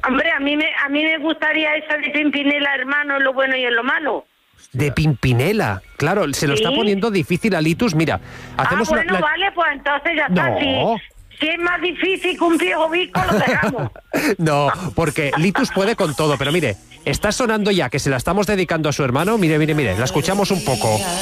Hombre, a mí me gustaría esa de Pimpinela, hermano, en lo bueno y en lo malo. De Pimpinela. Claro, se lo está poniendo difícil a Litus. Mira, hacemos bueno, vale, pues entonces ya está. No. Si es más difícil que un viejo visco, lo dejamos. No, porque Litus puede con todo, pero mire, está sonando ya que se la estamos dedicando a su hermano. Mire, la escuchamos un poco.